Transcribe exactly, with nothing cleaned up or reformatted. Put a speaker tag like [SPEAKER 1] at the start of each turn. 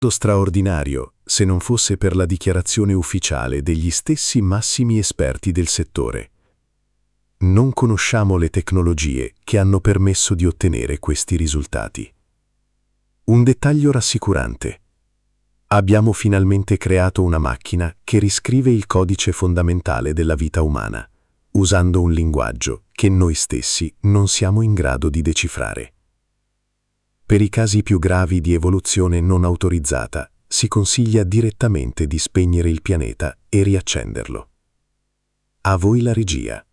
[SPEAKER 1] Straordinario se non fosse per la dichiarazione ufficiale degli stessi massimi esperti del settore. Non conosciamo le tecnologie che hanno permesso di ottenere questi risultati. Un dettaglio rassicurante. Abbiamo finalmente creato una macchina che riscrive il codice fondamentale della vita umana, usando un linguaggio che noi stessi non siamo in grado di decifrare. Per i casi più gravi di evoluzione non autorizzata, si consiglia direttamente di spegnere il pianeta e riaccenderlo. A voi la regia.